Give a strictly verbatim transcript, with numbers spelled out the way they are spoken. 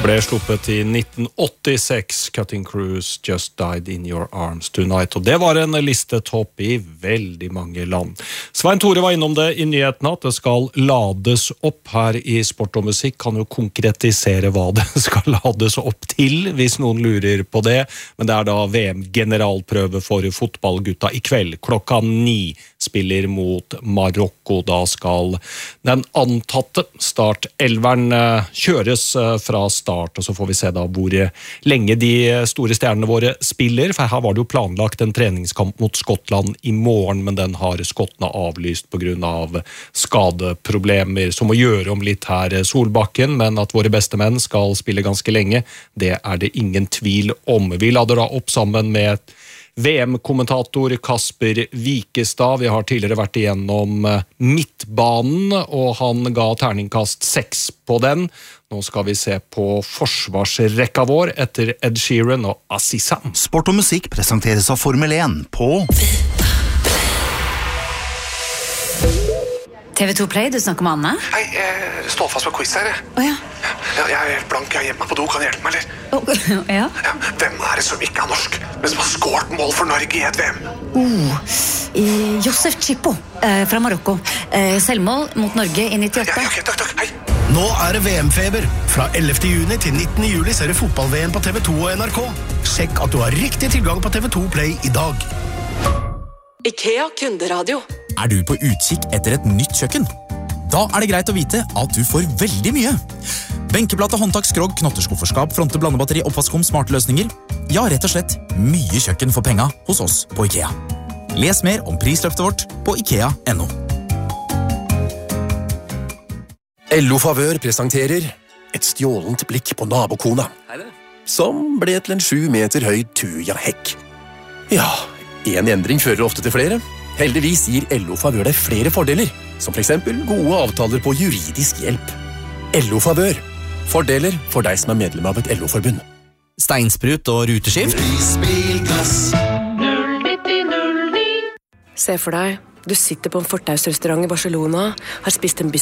ble sluppet i nitten åttiseks. Cutting Cruise, Just Died in Your Arms Tonight. Og det var en listetopp i veldig mange land. Svein Tore var innom det i nyhetene, at det skal lades opp her i Sport og Musikk. Kan jo konkretisere hva det skal lades opp til, hvis noen lurer på det. Men det er da V M-generalprøve for fotballgutta i kveld. Klokka ni spiller mot Marokko. Da skal den antatte startelveren kjøres fra start, og så får vi se da hvor lenge de store stjernene våre spiller, for her var det jo planlagt en treningskamp mot Skottland i morgen, men den har skottene avlyst på grunn av skadeproblemer, som må gjøre om litt her Solbakken, men at våre beste menn skal spille ganske lenge, det er det ingen tvil om. Vi lader da opp sammen med V M-kommentator Kasper Wikestad. Vi har tidligere vært igjennom midtbanen, og han ga terningkast seks på den. Nå skal vi se på forsvarsrekka vår etter Ed Sheeran og Aziza. Sport og musikk presenteres av Formel én på T V to Play, du snakker med Anne? Hei, jeg står fast på quiz her. Å ja. Ja, jeg er helt blank, jeg er hjemme på do, kan du hjelpe meg, eller? Oh, ja. Ja, hvem er det som ikke er norsk, men som har skåret mål for Norge i et V M? Oh, eh, Josef Chipo eh, fra Marokko. Eh, selvmål mot Norge i nittiåtte. Ja, ja, ok, takk, takk, hei. Nå er det V M-feber. Fra ellevte juni til nittende juli ser du fotball-V M på T V to og N R K. Sjekk at du har riktig tilgang på T V to Play i dag. IKEA kunderadio. Er du på utkikk etter et nytt kjøkken? Da er det greit å vite at du får veldig mye. Benkeplate, håndtak, skrog, knotterskufferskap, fronte, blandebatteri, oppvaskom, smarte løsninger. Ja, rett og slett mye kjøkken for penga hos oss på IKEA. Les mer om prisløftet vårt på ikea punktum no. L O Favør presenterer et stjålent blikk på nabokona, som ble til en sju meter høy tuja-hekk. Ja, en endring fører ofte til flere. Heldigvis gir L O Favør deg flere fordeler, som for eksempel gode avtaler på juridisk hjelp. L O Favør. Fordeler for deg som er medlem av et L O-forbund. Steinsprut og ruteskift. Se for deg, du sitter på en fortausrestaurant i Barcelona, har spist en